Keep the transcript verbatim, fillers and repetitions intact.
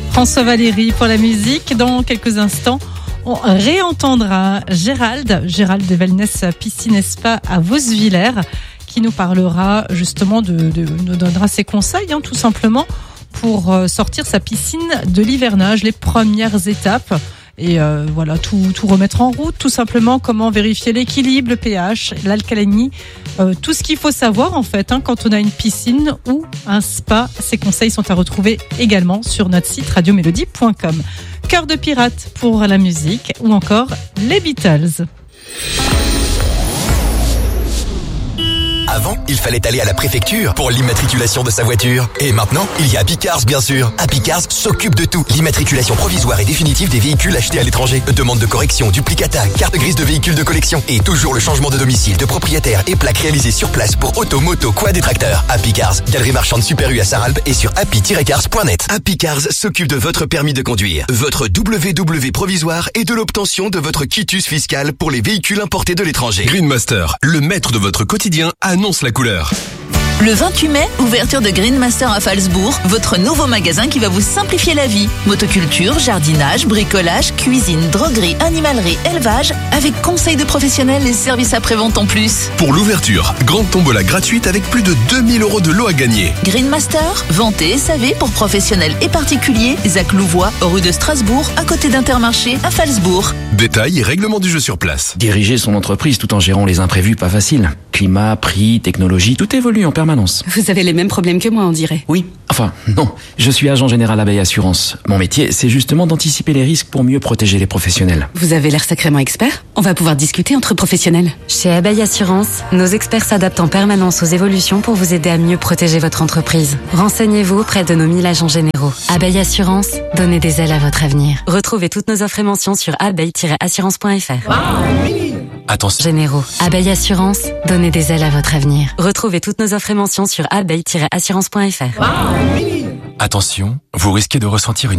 François Valéry pour la musique. Dans quelques instants, on réentendra Gérald, Gérald de Wellness Piscine et Spa à Vosvillers, qui nous parlera justement de, de nous donnera ses conseils, hein, tout simplement, pour sortir sa piscine de l'hivernage, les premières étapes. Et euh, voilà, tout, tout remettre en route, tout simplement, comment vérifier l'équilibre, le pH, l'alcalénie, euh, tout ce qu'il faut savoir en fait, hein, quand on a une piscine ou un spa. Ces conseils sont à retrouver également sur notre site radio mélodie point com. Cœur de pirate pour la musique ou encore les Beatles. Avant, il fallait aller à la préfecture pour l'immatriculation de sa voiture. Et maintenant, il y a Happy Cars, bien sûr. Happy Cars s'occupe de tout. L'immatriculation provisoire et définitive des véhicules achetés à l'étranger. Demande de correction, duplicata, carte grise de véhicules de collection. Et toujours le changement de domicile, de propriétaire et plaques réalisées sur place pour auto, moto, quad et tracteurs. Happy Cars, galerie marchande Super U à Saralbe et sur happy tiret cars point net. Happy Cars s'occupe de votre permis de conduire, votre W W provisoire et de l'obtention de votre quitus fiscal pour les véhicules importés de l'étranger. Greenmaster, le maître de votre quotidien, annonce la couleur. Le vingt-huit mai, ouverture de Greenmaster à Phalsbourg, votre nouveau magasin qui va vous simplifier la vie. Motoculture, jardinage, bricolage, cuisine, droguerie, animalerie, élevage, avec conseils de professionnels et services après-vente en plus. Pour l'ouverture, grande tombola gratuite avec plus de deux mille euros de lots à gagner. Greenmaster, vente et S A V pour professionnels et particuliers, Zac Louvois, rue de Strasbourg, à côté d'Intermarché, à Phalsbourg. Détails et règlement du jeu sur place. Diriger son entreprise tout en gérant les imprévus, pas facile. Climat, prix, technologie, tout évolue en permanence. Vous avez les mêmes problèmes que moi, on dirait. Oui, enfin, non. Je suis agent général Abeille Assurance. Mon métier, c'est justement d'anticiper les risques pour mieux protéger les professionnels. Vous avez l'air sacrément expert. On va pouvoir discuter entre professionnels. Chez Abeille Assurance, nos experts s'adaptent en permanence aux évolutions pour vous aider à mieux protéger votre entreprise. Renseignez-vous auprès de nos mille agents généraux. Abeille Assurance, donnez des ailes à votre avenir. Retrouvez toutes nos offres et mentions sur abeille tiret assurance point f r. Attention. Généraux. Abeille Assurance, donnez des ailes à votre avenir. Retrouvez toutes nos offres et mentions sur abeille tiret assurance point f r. Attention, vous risquez de ressentir une